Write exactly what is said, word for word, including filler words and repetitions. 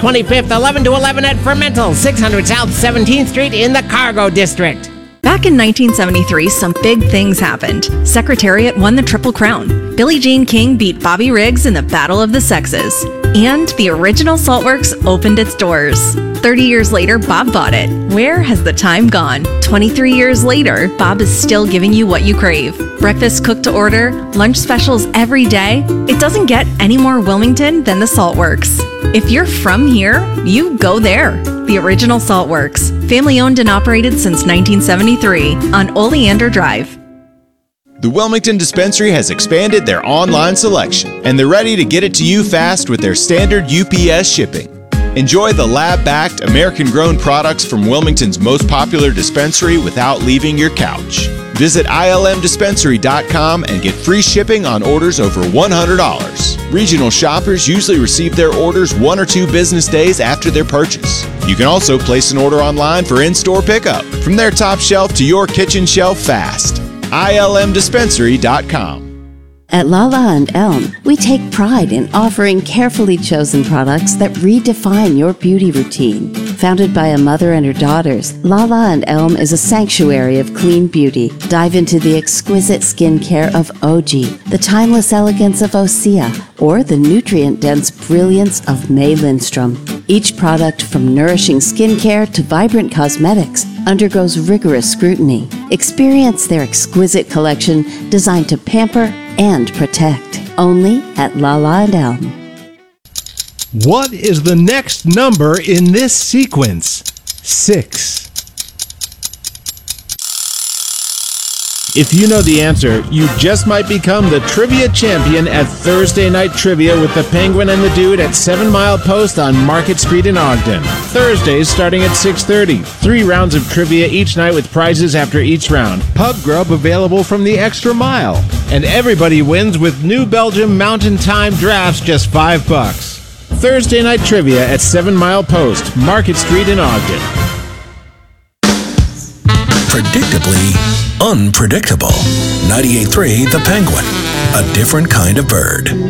twenty-fifth, eleven to eleven at Fermental, six hundred South seventeenth Street in the Cargo District. Back in nineteen seventy-three, some big things happened. Secretariat won the Triple Crown. Billie Jean King beat Bobby Riggs in the Battle of the Sexes. And the original Saltworks opened its doors. thirty years later, Bob bought it. Where has the time gone? twenty-three years later, Bob is still giving you what you crave. Breakfast cooked to order, lunch specials every day. It doesn't get any more Wilmington than the Saltworks. If you're from here, you go there. The original Saltworks. Family owned and operated since nineteen seventy-three on Oleander Drive. The Wilmington Dispensary has expanded their online selection, and they're ready to get it to you fast with their standard U P S shipping. Enjoy the lab-backed, American-grown products from Wilmington's most popular dispensary without leaving your couch. Visit I L M dispensary dot com and get free shipping on orders over one hundred dollars. Regional shoppers usually receive their orders one or two business days after their purchase. You can also place an order online for in-store pickup. From their top shelf to your kitchen shelf fast. I L M dispensary dot com. At Lala and Elm, we take pride in offering carefully chosen products that redefine your beauty routine. Founded by a mother and her daughters, Lala and Elm is a sanctuary of clean beauty. Dive into the exquisite skincare of O G, the timeless elegance of Osea, or the nutrient-dense brilliance of May Lindstrom. Each product, from nourishing skincare to vibrant cosmetics, undergoes rigorous scrutiny. Experience their exquisite collection designed to pamper and protect. Only at Lala and Elm. What is the next number in this sequence? Six. If you know the answer, you just might become the trivia champion at Thursday Night Trivia with the Penguin and the Dude at Seven Mile Post on Market Street in Ogden. Thursdays starting at six thirty. Three rounds of trivia each night with prizes after each round. Pub grub available from the Extra Mile. And everybody wins with New Belgium Mountain Time drafts, just five bucks. Thursday Night Trivia at Seven Mile Post, Market Street in Ogden. Predictably unpredictable. ninety-eight point three The Penguin, a different kind of bird.